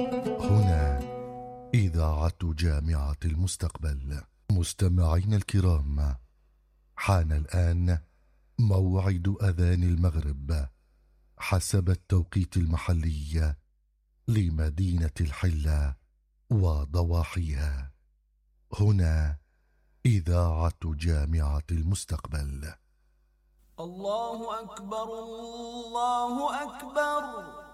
هنا إذاعة جامعة المستقبل. مستمعين الكرام، حان الآن موعد أذان المغرب حسب التوقيت المحلي لمدينة الحلة وضواحيها. هنا إذاعة جامعة المستقبل. الله أكبر الله أكبر.